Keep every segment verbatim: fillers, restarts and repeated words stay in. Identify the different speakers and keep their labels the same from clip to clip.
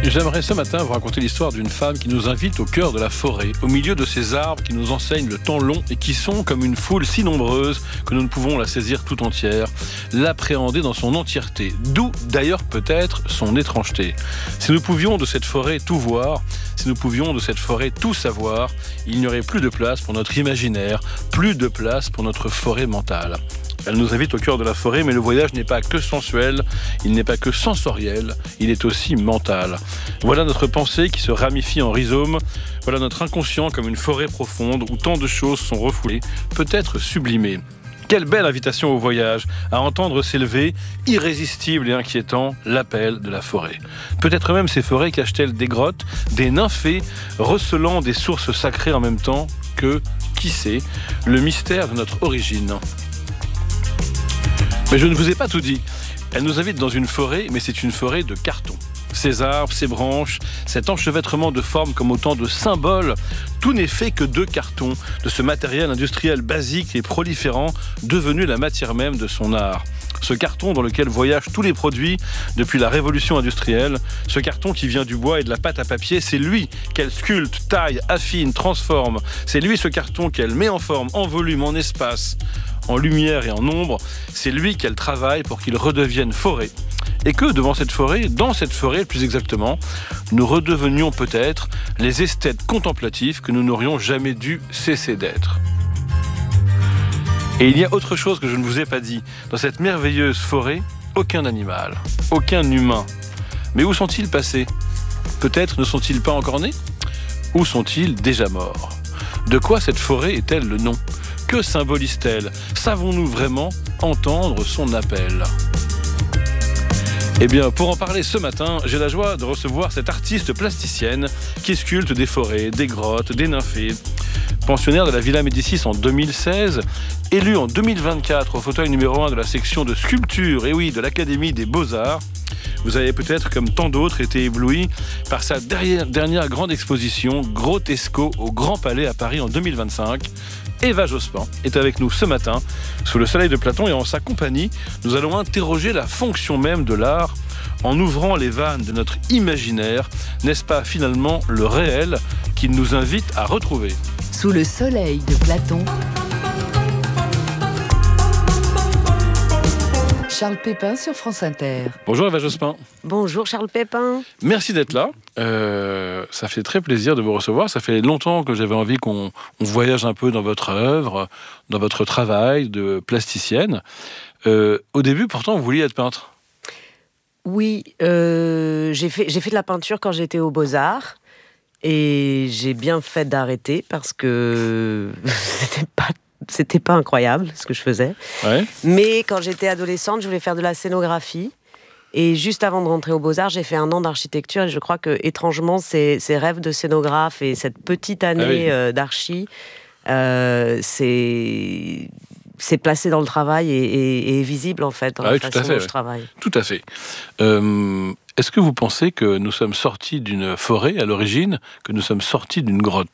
Speaker 1: J'aimerais ce matin vous raconter l'histoire d'une femme qui nous invite au cœur de la forêt, au milieu de ces arbres qui nous enseignent le temps long et qui sont comme une foule si nombreuse que nous ne pouvons la saisir tout entière, l'appréhender dans son entièreté, d'où d'ailleurs peut-être son étrangeté. Si nous pouvions de cette forêt tout voir, si nous pouvions de cette forêt tout savoir, il n'y aurait plus de place pour notre imaginaire, plus de place pour notre forêt mentale. Elle nous invite au cœur de la forêt, mais le voyage n'est pas que sensuel, il n'est pas que sensoriel, il est aussi mental. Voilà notre pensée qui se ramifie en rhizome, voilà notre inconscient comme une forêt profonde où tant de choses sont refoulées, peut-être sublimées. Quelle belle invitation au voyage, à entendre s'élever, irrésistible et inquiétant, l'appel de la forêt. Peut-être même ces forêts cachent-elles des grottes, des nymphées, recelant des sources sacrées en même temps que, qui sait, le mystère de notre origine. Mais je ne vous ai pas tout dit. Elle nous invite dans une forêt, mais c'est une forêt de carton. Ces arbres, ces branches, cet enchevêtrement de formes comme autant de symboles, tout n'est fait que de carton, de ce matériel industriel basique et proliférant, devenu la matière même de son art. Ce carton dans lequel voyagent tous les produits depuis la révolution industrielle, ce carton qui vient du bois et de la pâte à papier, c'est lui qu'elle sculpte, taille, affine, transforme. C'est lui ce carton qu'elle met en forme, en volume, en espace, en lumière et en ombre. C'est lui qu'elle travaille pour qu'il redevienne forêt. Et que devant cette forêt, dans cette forêt plus exactement, nous redevenions peut-être les esthètes contemplatifs que nous n'aurions jamais dû cesser d'être. Et il y a autre chose que je ne vous ai pas dit. Dans cette merveilleuse forêt, aucun animal, aucun humain. Mais où sont-ils passés ? Peut-être ne sont-ils pas encore nés ? Où sont-ils déjà morts ? De quoi cette forêt est-elle le nom ? Que symbolise-t-elle ? Savons-nous vraiment entendre son appel ? Eh bien, pour en parler ce matin, j'ai la joie de recevoir cette artiste plasticienne qui sculpte des forêts, des grottes, des nymphées. Pensionnaire de la Villa Médicis en deux mille seize, élue en deux mille vingt-quatre au fauteuil numéro un de la section de sculpture, et oui, de l'Académie des Beaux-Arts. Vous avez peut-être, comme tant d'autres, été ébloui par sa dernière, dernière grande exposition, Grotesco, au Grand Palais à Paris en deux mille vingt-cinq. Eva Jospin est avec nous ce matin, sous le soleil de Platon, et en sa compagnie, nous allons interroger la fonction même de l'art en ouvrant les vannes de notre imaginaire. N'est-ce pas finalement le réel qu'il nous invite à retrouver ?
Speaker 2: Sous le soleil de Platon. Charles Pépin sur France Inter.
Speaker 1: Bonjour Eva Jospin.
Speaker 3: Bonjour Charles Pépin.
Speaker 1: Merci d'être là. Euh, ça fait très plaisir de vous recevoir. Ça fait longtemps que j'avais envie qu'on on voyage un peu dans votre œuvre, dans votre travail de plasticienne. Euh, au début, pourtant, vous vouliez être peintre.
Speaker 3: Oui, euh, j'ai fait, j'ai fait de la peinture quand j'étais aux Beaux-Arts. Et j'ai bien fait d'arrêter parce que c'était pas, c'était pas incroyable ce que je faisais.
Speaker 1: Ouais.
Speaker 3: Mais quand j'étais adolescente, je voulais faire de la scénographie. Et juste avant de rentrer aux Beaux-Arts, j'ai fait un an d'architecture. Et je crois que, étrangement, ces, ces rêves de scénographe et cette petite année ah oui. euh, d'archi, euh, c'est... c'est placé dans le travail et, et, et visible, en fait, dans ah la oui, façon fait, dont ouais. je travaille.
Speaker 1: Tout à fait. Euh, est-ce que vous pensez que nous sommes sortis d'une forêt à l'origine, que nous sommes sortis d'une grotte ?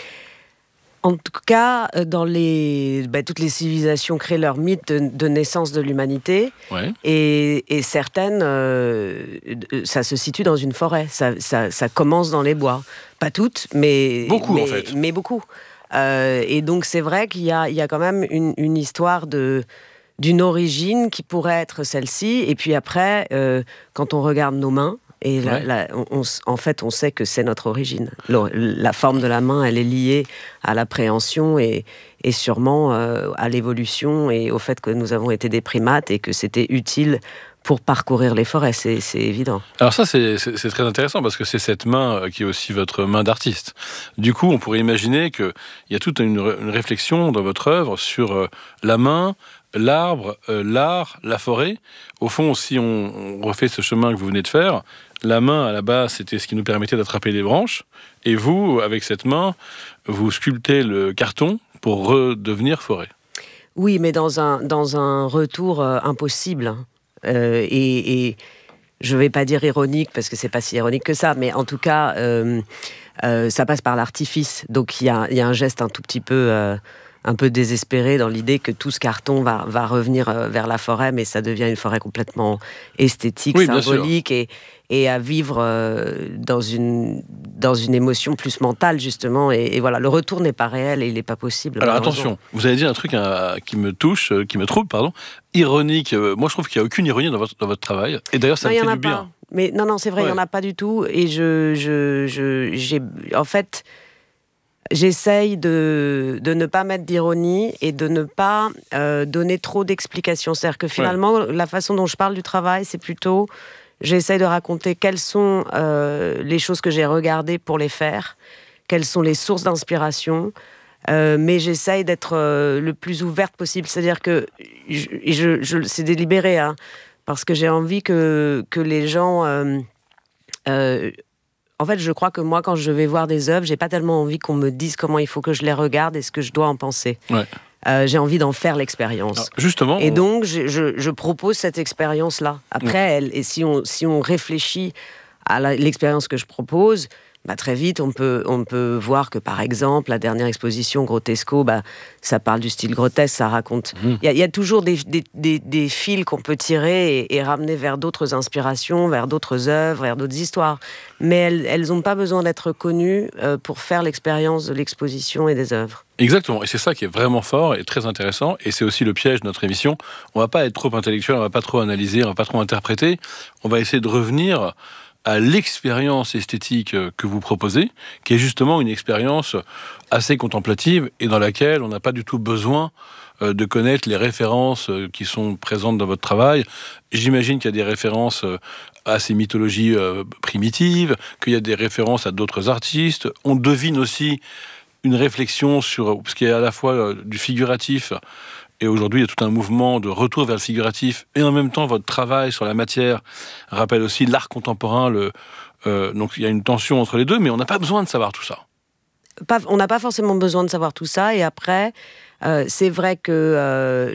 Speaker 3: En tout cas, dans les, bah, toutes les civilisations créent leur mythe de, de naissance de l'humanité. Ouais. Et, et certaines, euh, ça se situe dans une forêt. Ça, ça, ça commence dans les bois. Pas toutes, mais...
Speaker 1: Beaucoup,
Speaker 3: mais,
Speaker 1: en fait.
Speaker 3: Mais beaucoup. Euh, et donc, c'est vrai qu'il y a, il y a quand même une, une histoire de... d'une origine qui pourrait être celle-ci. Et puis après, euh, quand on regarde nos mains, et la, ouais. la, on, on, en fait, on sait que c'est notre origine. La, la forme de la main, elle est liée à l'appréhension et, et sûrement euh, à l'évolution et au fait que nous avons été des primates et que c'était utile pour parcourir les forêts, c'est, c'est évident.
Speaker 1: Alors ça, c'est, c'est, c'est très intéressant parce que c'est cette main qui est aussi votre main d'artiste. Du coup, on pourrait imaginer qu'il y a toute une, une réflexion dans votre œuvre sur euh, la main, l'arbre, euh, l'art, la forêt. Au fond, si on, on refait ce chemin que vous venez de faire, la main, à la base, c'était ce qui nous permettait d'attraper les branches. Et vous, avec cette main, vous sculptez le carton pour redevenir forêt.
Speaker 3: Oui, mais dans un, dans un retour euh, impossible. Euh, et, et je ne vais pas dire ironique, parce que ce n'est pas si ironique que ça, mais en tout cas, euh, euh, ça passe par l'artifice. Donc il y a, y a un geste un tout petit peu... Euh, un peu désespéré dans l'idée que tout ce carton va, va revenir euh, vers la forêt, mais ça devient une forêt complètement esthétique,
Speaker 1: oui,
Speaker 3: symbolique, et, et à vivre euh, dans, une, dans une émotion plus mentale, justement. Et, et voilà, le retour n'est pas réel et il n'est pas possible.
Speaker 1: Alors attention, vous avez dit un truc hein, qui me touche, euh, qui me trouble, pardon, ironique. Euh, moi, je trouve qu'il n'y a aucune ironie dans votre, dans votre travail. Et d'ailleurs, ça
Speaker 3: non,
Speaker 1: me fait
Speaker 3: y en a
Speaker 1: du
Speaker 3: pas.
Speaker 1: bien.
Speaker 3: Mais non, non, c'est vrai, il
Speaker 1: ouais.
Speaker 3: n'y en a pas du tout. Et je, je, je, j'ai, en fait, j'essaye de, de ne pas mettre d'ironie et de ne pas euh, donner trop d'explications. C'est-à-dire que finalement, ouais. la façon dont je parle du travail, c'est plutôt, j'essaye de raconter quelles sont euh, les choses que j'ai regardées pour les faire, quelles sont les sources d'inspiration. Euh, mais j'essaye d'être euh, le plus ouverte possible. C'est-à-dire que je, je, je, c'est délibéré, hein, parce que j'ai envie que, que les gens... Euh, euh, en fait, je crois que moi, quand je vais voir des œuvres, j'ai pas tellement envie qu'on me dise comment il faut que je les regarde et ce que je dois en penser.
Speaker 1: Ouais.
Speaker 3: Euh, j'ai envie d'en faire l'expérience.
Speaker 1: Alors, justement,
Speaker 3: et
Speaker 1: on...
Speaker 3: donc, je, je, je propose cette expérience-là. Après, ouais. elle, et si on, si on réfléchit à la, l'expérience que je propose... Bah, très vite, on peut, on peut voir que, par exemple, la dernière exposition Grotesco, bah, ça parle du style grotesque, ça raconte... Il mmh. y, y a toujours des, des, des, des fils qu'on peut tirer et, et ramener vers d'autres inspirations, vers d'autres œuvres, vers d'autres histoires. Mais elles n'ont pas besoin d'être connues euh, pour faire l'expérience de l'exposition et des œuvres.
Speaker 1: Exactement, et c'est ça qui est vraiment fort et très intéressant, et c'est aussi le piège de notre émission. On ne va pas être trop intellectuel, on ne va pas trop analyser, on ne va pas trop interpréter, on va essayer de revenir... à l'expérience esthétique que vous proposez, qui est justement une expérience assez contemplative et dans laquelle on n'a pas du tout besoin de connaître les références qui sont présentes dans votre travail. J'imagine qu'il y a des références à ces mythologies primitives, qu'il y a des références à d'autres artistes. On devine aussi une réflexion sur ce qui est à la fois du figuratif. Et aujourd'hui, il y a tout un mouvement de retour vers le figuratif. Et en même temps, votre travail sur la matière rappelle aussi l'art contemporain. Le, euh, donc, il y a une tension entre les deux, mais on n'a pas besoin de savoir tout ça.
Speaker 3: Pas, on n'a pas forcément besoin de savoir tout ça. Et après, euh, c'est vrai que euh,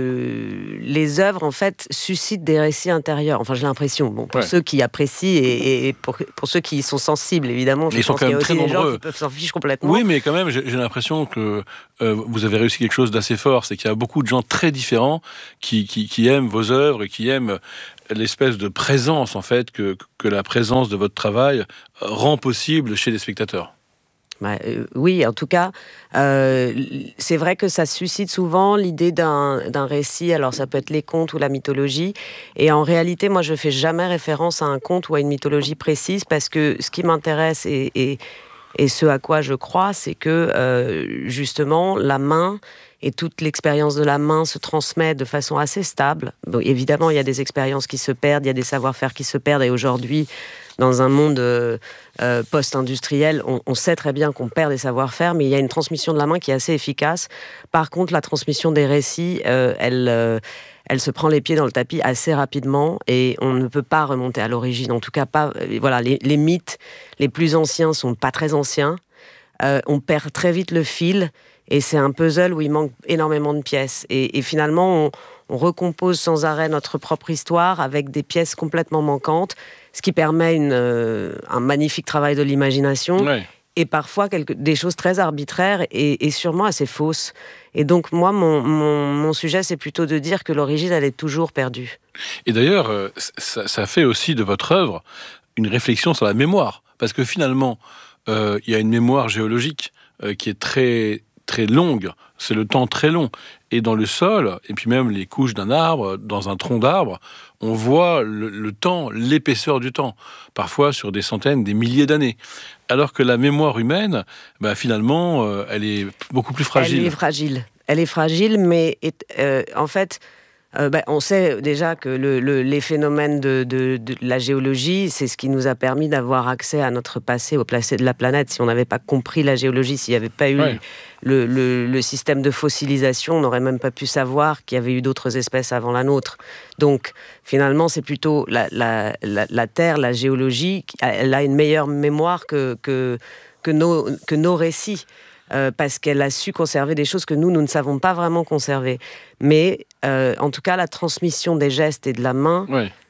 Speaker 3: le, les œuvres, en fait, suscitent des récits intérieurs. Enfin, j'ai l'impression. Bon, pour ouais. ceux qui apprécient et, et pour, pour ceux qui sont sensibles, évidemment. Je
Speaker 1: Ils
Speaker 3: pense
Speaker 1: sont quand même
Speaker 3: qu'il y a
Speaker 1: très
Speaker 3: aussi
Speaker 1: nombreux.
Speaker 3: Des gens qui peuvent s'en ficher complètement.
Speaker 1: Oui, mais quand même, j'ai, j'ai l'impression que euh, vous avez réussi quelque chose d'assez fort. C'est qu'il y a beaucoup de gens très différents qui, qui, qui aiment vos œuvres et qui aiment l'espèce de présence, en fait, que, que la présence de votre travail rend possible chez les spectateurs.
Speaker 3: Bah, euh, oui, en tout cas, euh, c'est vrai que ça suscite souvent l'idée d'un, d'un récit. Alors, ça peut être les contes ou la mythologie. Et en réalité, moi, je ne fais jamais référence à un conte ou à une mythologie précise parce que ce qui m'intéresse et, et, et ce à quoi je crois, c'est que, euh, justement, la main et toute l'expérience de la main se transmet de façon assez stable. Bon, évidemment, il y a des expériences qui se perdent, il y a des savoir-faire qui se perdent. Et aujourd'hui, dans un monde euh, euh, post-industriel, on, on sait très bien qu'on perd des savoir-faire, mais il y a une transmission de la main qui est assez efficace. Par contre, la transmission des récits, euh, elle, euh, elle se prend les pieds dans le tapis assez rapidement et on ne peut pas remonter à l'origine. En tout cas, pas. Euh, voilà, les, les mythes les plus anciens sont pas très anciens. Euh, on perd très vite le fil et c'est un puzzle où il manque énormément de pièces. Et, et finalement, on, on recompose sans arrêt notre propre histoire avec des pièces complètement manquantes, ce qui permet une, euh, un magnifique travail de l'imagination, ouais. et parfois quelque, des choses très arbitraires et, et sûrement assez fausses. Et donc, moi, mon, mon, mon sujet, c'est plutôt de dire que l'origine, elle est toujours perdue.
Speaker 1: Et d'ailleurs, euh, ça, ça fait aussi de votre œuvre une réflexion sur la mémoire. Parce que finalement, euh, il y a une mémoire géologique euh, qui est très... très longue, c'est le temps très long. Et dans le sol, et puis même les couches d'un arbre, dans un tronc d'arbre, on voit le, le temps, l'épaisseur du temps, parfois sur des centaines, des milliers d'années. Alors que la mémoire humaine, bah, finalement, euh, elle est beaucoup plus fragile.
Speaker 3: Elle est fragile. Elle est fragile, mais euh, en fait... Euh, ben, on sait déjà que le, le, les phénomènes de, de, de la géologie, c'est ce qui nous a permis d'avoir accès à notre passé, au passé de la planète. Si on n'avait pas compris la géologie, s'il n'y avait pas eu ouais. le, le, le système de fossilisation, on n'aurait même pas pu savoir qu'il y avait eu d'autres espèces avant la nôtre. Donc, finalement, c'est plutôt la, la, la, la Terre, la géologie, elle a une meilleure mémoire que, que, que, nos, que nos récits. Euh, parce qu'elle a su conserver des choses que nous, nous ne savons pas vraiment conserver. Mais, euh, en tout cas, la transmission des gestes et de la main, ouais.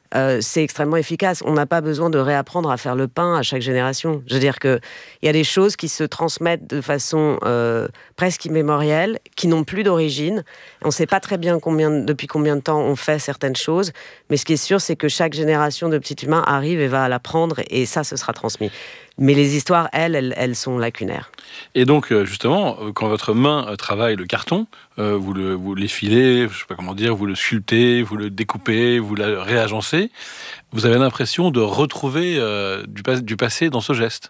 Speaker 3: Euh, c'est extrêmement efficace. On n'a pas besoin de réapprendre à faire le pain à chaque génération. Je veux dire qu'il y a des choses qui se transmettent de façon euh, presque immémorielle, qui n'ont plus d'origine. On ne sait pas très bien combien, depuis combien de temps on fait certaines choses, mais ce qui est sûr, c'est que chaque génération de petits humains arrive et va l'apprendre, et ça, ce sera transmis. Mais les histoires, elles, elles, elles sont lacunaires.
Speaker 1: Et donc, justement, quand votre main travaille le carton, euh, vous, le, vous l'effilez, je ne sais pas comment dire, vous le sculptez, vous le découpez, vous le réagencez, vous avez l'impression de retrouver euh, du, du passé dans ce geste.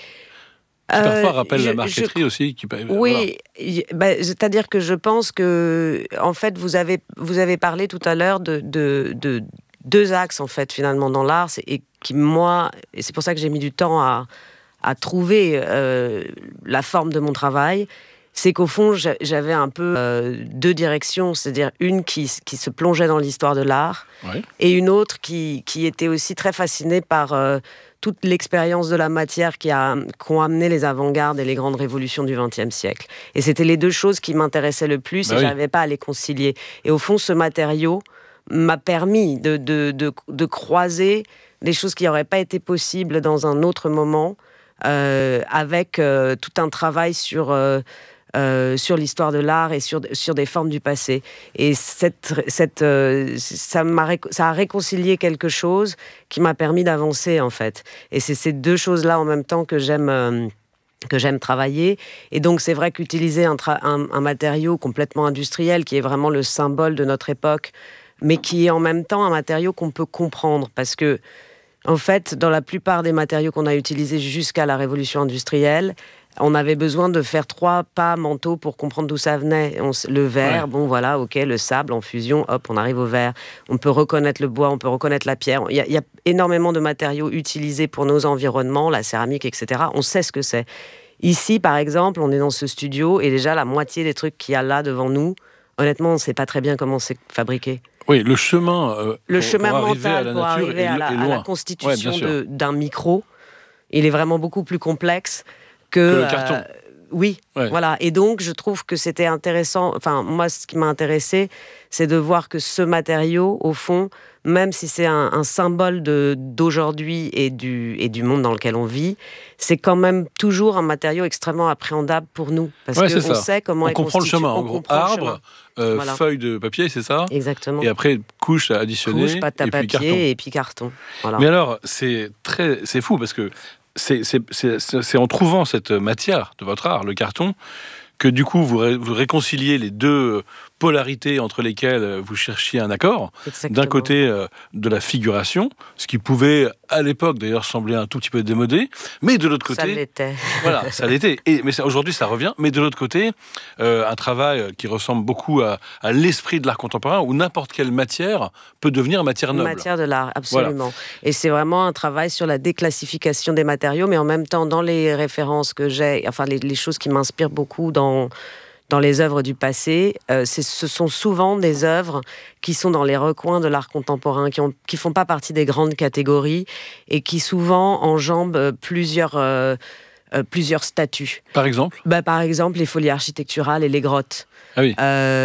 Speaker 1: Qui euh, parfois rappelle je, la marqueterie je, aussi. Qui,
Speaker 3: oui, voilà. bah, c'est-à-dire que je pense que, en fait, vous avez, vous avez parlé tout à l'heure de, de, de deux axes, en fait, finalement, dans l'art, et qui, moi, et c'est pour ça que j'ai mis du temps à, à trouver euh, la forme de mon travail, c'est qu'au fond, j'avais un peu euh, deux directions, c'est-à-dire une qui, qui se plongeait dans l'histoire de l'art, ouais. et une autre qui, qui était aussi très fascinée par euh, toute l'expérience de la matière qui a, qu'ont amené les avant-gardes et les grandes révolutions du vingtième siècle. Et c'était les deux choses qui m'intéressaient le plus, bah et oui. je n'arrivais pas à les concilier. Et au fond, ce matériau m'a permis de, de, de, de croiser des choses qui n'auraient pas été possibles dans un autre moment, euh, avec euh, tout un travail sur, euh, euh, sur l'histoire de l'art et sur, sur des formes du passé. Et cette, cette, euh, ça, m'a, ça a réconcilié quelque chose qui m'a permis d'avancer, en fait. Et c'est ces deux choses-là en même temps que j'aime... Euh, que j'aime travailler. Et donc, c'est vrai qu'utiliser un, tra- un, un matériau complètement industriel, qui est vraiment le symbole de notre époque, mais qui est en même temps un matériau qu'on peut comprendre, parce que, en fait, dans la plupart des matériaux qu'on a utilisés jusqu'à la révolution industrielle, on avait besoin de faire trois pas mentaux pour comprendre d'où ça venait. On, le verre, ouais. bon voilà, ok, le sable en fusion, hop, on arrive au verre. On peut reconnaître le bois, on peut reconnaître la pierre. Il y a, il y a énormément de matériaux utilisés pour nos environnements, la céramique, et cetera. On sait ce que c'est. Ici, par exemple, on est dans ce studio et déjà la moitié des trucs qu'il y a là devant nous, honnêtement, on ne sait pas très bien comment c'est fabriqué.
Speaker 1: Oui, le chemin, euh,
Speaker 3: le
Speaker 1: pour,
Speaker 3: chemin
Speaker 1: pour
Speaker 3: mental
Speaker 1: arriver à la
Speaker 3: pour
Speaker 1: nature
Speaker 3: arriver
Speaker 1: est,
Speaker 3: à, la,
Speaker 1: est
Speaker 3: à la constitution
Speaker 1: ouais,
Speaker 3: de, d'un micro, il est vraiment beaucoup plus complexe que,
Speaker 1: que le carton.
Speaker 3: Euh, oui, ouais. voilà. Et donc, je trouve que c'était intéressant. Enfin, moi, ce qui m'a intéressé, c'est de voir que ce matériau, au fond, même si c'est un, un symbole de, d'aujourd'hui et du, et du monde dans lequel on vit, c'est quand même toujours un matériau extrêmement appréhendable pour nous. Parce
Speaker 1: ouais,
Speaker 3: qu'on sait comment
Speaker 1: on
Speaker 3: est
Speaker 1: comprend le chemin.
Speaker 3: On
Speaker 1: en gros, arbre, euh, voilà. feuille de papier, c'est ça ?
Speaker 3: Exactement.
Speaker 1: Et après, couche à additionner.
Speaker 3: Couche, pâte à
Speaker 1: et
Speaker 3: papier
Speaker 1: puis carton.
Speaker 3: et puis carton. Voilà.
Speaker 1: Mais alors, c'est, très, c'est fou parce que c'est, c'est, c'est, c'est en trouvant cette matière de votre art, le carton, que du coup, vous, ré, vous réconciliez les deux polarités entre lesquelles vous cherchiez un accord.
Speaker 3: Exactement.
Speaker 1: D'un côté, euh, de la figuration, ce qui pouvait, à l'époque, d'ailleurs, sembler un tout petit peu démodé, mais de l'autre côté...
Speaker 3: Ça l'était.
Speaker 1: Voilà, ça l'était. Et, mais ça, aujourd'hui, ça revient. Mais de l'autre côté, euh, un travail qui ressemble beaucoup à, à l'esprit de l'art contemporain, où n'importe quelle matière peut devenir matière noble.
Speaker 3: Matière de l'art, absolument. Voilà. Et c'est vraiment un travail sur la déclassification des matériaux, mais en même temps, dans les références que j'ai, enfin, les, les choses qui m'inspirent beaucoup dans... Dans les œuvres du passé, euh, c'est, ce sont souvent des œuvres qui sont dans les recoins de l'art contemporain, qui ne qui font pas partie des grandes catégories et qui souvent enjambent plusieurs, euh, euh, plusieurs statuts.
Speaker 1: Par exemple
Speaker 3: bah, Par exemple, les folies architecturales et les grottes.
Speaker 1: Ah oui.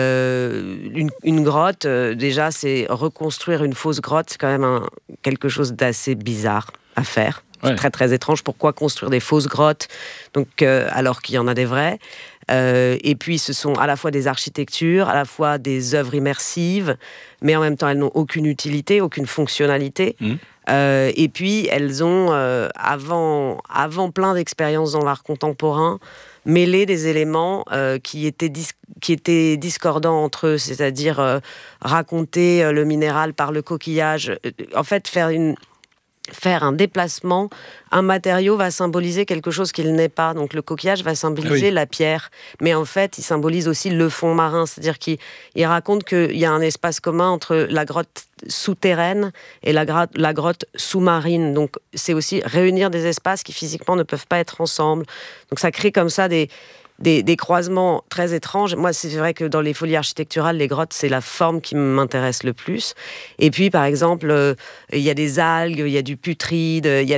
Speaker 3: Euh, une, une grotte, euh, déjà, c'est reconstruire une fausse grotte, c'est quand même un, quelque chose d'assez bizarre à faire. C'est ouais. très, très étrange. Pourquoi construire des fausses grottes donc, euh, alors qu'il y en a des vraies ? Euh, et puis, ce sont à la fois des architectures, à la fois des œuvres immersives, mais en même temps, elles n'ont aucune utilité, aucune fonctionnalité. Mmh. Euh, et puis, elles ont, euh, avant, avant plein d'expériences dans l'art contemporain, mêlé des éléments euh, qui, étaient dis- qui étaient discordants entre eux, c'est-à-dire euh, raconter euh, le minéral par le coquillage. Euh, en fait, faire une... Faire un déplacement, un matériau va symboliser quelque chose qu'il n'est pas. Donc le coquillage va symboliser oui. la pierre. Mais en fait, il symbolise aussi le fond marin. C'est-à-dire qu'il il raconte qu'il y a un espace commun entre la grotte souterraine et la, gra- la grotte sous-marine. Donc c'est aussi réunir des espaces qui physiquement ne peuvent pas être ensemble. Donc ça crée comme ça des... Des, des croisements très étranges. Moi, c'est vrai que dans les folies architecturales, les grottes, c'est la forme qui m'intéresse le plus. Et puis, par exemple, euh, il y a des algues, il y a du putride, il y a, il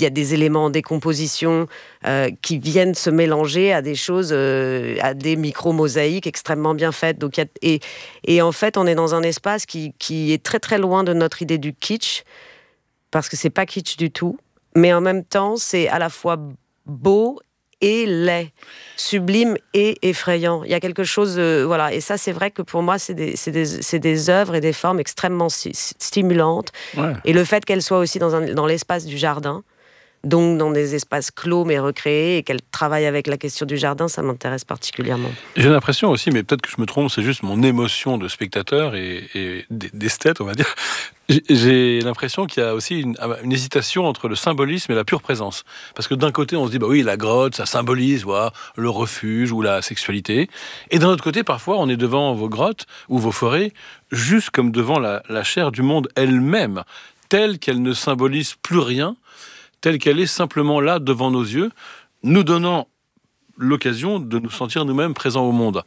Speaker 3: y a des éléments en décomposition euh, qui viennent se mélanger à des choses, euh, à des micro-mosaïques extrêmement bien faites. Donc, y a, et, et en fait, on est dans un espace qui, qui est très très loin de notre idée du kitsch, parce que c'est pas kitsch du tout, mais en même temps, c'est à la fois beau et laid, sublime et effrayant. Il y a quelque chose, euh, voilà. Et ça, c'est vrai que pour moi, c'est des, c'est des, c'est des œuvres et des formes extrêmement sti- stimulantes. Ouais. Et le fait qu'elles soient aussi dans, un, dans l'espace du jardin, donc dans des espaces clos mais recréés, et qu'elle travaille avec la question du jardin, ça m'intéresse particulièrement.
Speaker 1: J'ai l'impression aussi, mais peut-être que je me trompe, c'est juste mon émotion de spectateur et, et d'esthète, on va dire. J'ai l'impression qu'il y a aussi une, une hésitation entre le symbolisme et la pure présence. Parce que d'un côté, on se dit, bah oui, la grotte, ça symbolise voilà, le refuge ou la sexualité. Et d'un autre côté, parfois, on est devant vos grottes ou vos forêts, juste comme devant la, la chair du monde elle-même, telle qu'elle ne symbolise plus rien, telle qu'elle est simplement là devant nos yeux, nous donnant l'occasion de nous sentir nous-mêmes présents au monde.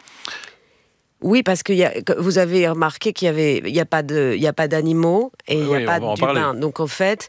Speaker 3: Oui, parce que y a, vous avez remarqué qu'il n'y a pas de, y a pas d'animaux et il n'y a
Speaker 1: oui,
Speaker 3: pas d'humains. Donc en fait,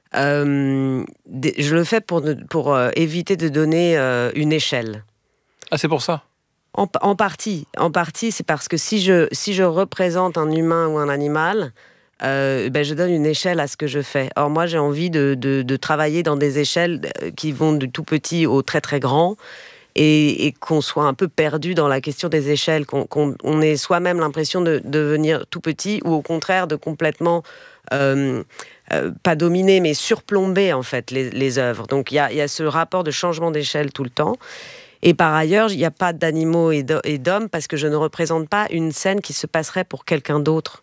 Speaker 3: euh, je le fais pour, pour euh, éviter de donner euh, une échelle.
Speaker 1: Ah, c'est pour ça ?
Speaker 3: En, en partie. En partie, c'est parce que si je, si je représente un humain ou un animal, euh, ben je donne une échelle à ce que je fais. Or, moi, j'ai envie de, de, de travailler dans des échelles qui vont du tout petit au très très grand. Et, et qu'on soit un peu perdu dans la question des échelles, qu'on, qu'on on ait soi-même l'impression de, de devenir tout petit, ou au contraire de complètement, euh, euh, pas dominer, mais surplomber en fait les, les œuvres. Donc il y a, y a ce rapport de changement d'échelle tout le temps. Et par ailleurs, il n'y a pas d'animaux et d'hommes, parce que je ne représente pas une scène qui se passerait pour quelqu'un d'autre.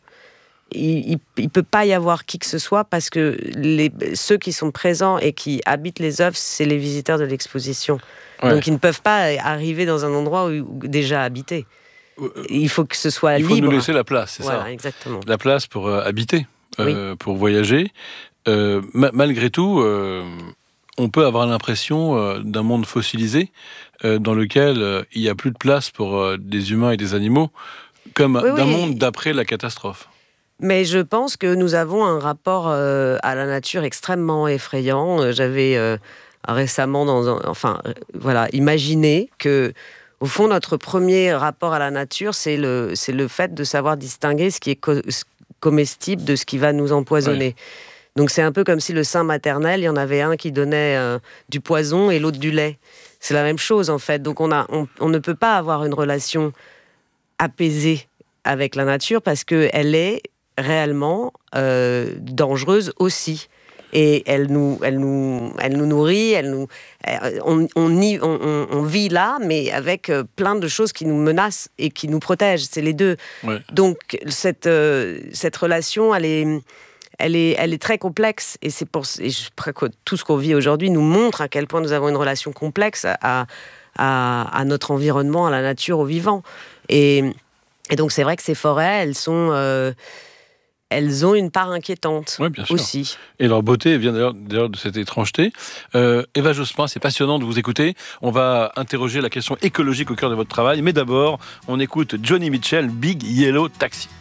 Speaker 3: Il ne peut pas y avoir qui que ce soit, parce que les, ceux qui sont présents et qui habitent les œuvres, c'est les visiteurs de l'exposition. Ouais. Donc ils ne peuvent pas arriver dans un endroit où, où déjà habité. Il faut que ce soit
Speaker 1: il
Speaker 3: libre.
Speaker 1: Il faut nous laisser la place, c'est
Speaker 3: voilà,
Speaker 1: ça.
Speaker 3: Exactement.
Speaker 1: La place pour euh, habiter, euh,
Speaker 3: oui.
Speaker 1: pour voyager. Euh, ma- malgré tout, euh, on peut avoir l'impression euh, d'un monde fossilisé euh, dans lequel euh, il n'y a plus de place pour euh, des humains et des animaux, comme oui, d'un oui. monde d'après la catastrophe.
Speaker 3: Mais je pense que nous avons un rapport euh, à la nature extrêmement effrayant. J'avais euh, récemment, dans un, enfin, euh, voilà, imaginé que, au fond, notre premier rapport à la nature, c'est le, c'est le fait de savoir distinguer ce qui est co- comestible de ce qui va nous empoisonner. Oui. Donc c'est un peu comme si le sein maternel, il y en avait un qui donnait euh, du poison et l'autre du lait. C'est la même chose, en fait. Donc on, a, on, on ne peut pas avoir une relation apaisée avec la nature, parce qu'elle est réellement euh, dangereuse aussi. Et elle nous, elle nous, elle nous nourrit, elle nous, on, on, y, on, on vit là, mais avec plein de choses qui nous menacent et qui nous protègent. C'est les deux. Ouais. Donc cette, euh, cette relation, elle est, elle est, elle est très complexe. Et c'est pour, et je crois que tout ce qu'on vit aujourd'hui nous montre à quel point nous avons une relation complexe à, à, à notre environnement, à la nature, au vivant. Et, et donc c'est vrai que ces forêts, elles sont euh, elles ont une part inquiétante
Speaker 1: oui, bien sûr.
Speaker 3: Aussi.
Speaker 1: Et leur beauté vient d'ailleurs, d'ailleurs de cette étrangeté. Euh, Eva Jospin, c'est passionnant de vous écouter. On va interroger la question écologique au cœur de votre travail. Mais d'abord, on écoute Joni Mitchell, Big Yellow Taxi.